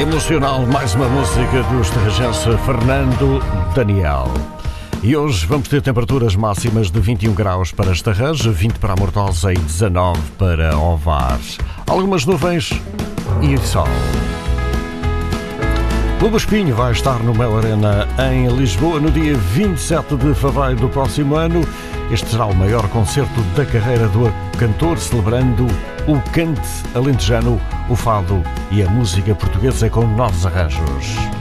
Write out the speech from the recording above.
emocional, mais uma música do estarrajense Fernando Daniel. E hoje vamos ter temperaturas máximas de 21 graus para Estarreja, 20 para a Mortosa e 19 para Ovar. Algumas nuvens e sol. Clube Espinho vai estar no Mel Arena em Lisboa no dia 27 de fevereiro do próximo ano. Este será o maior concerto da carreira do cantor, celebrando o cante alentejano, o fado e a música portuguesa com novos arranjos.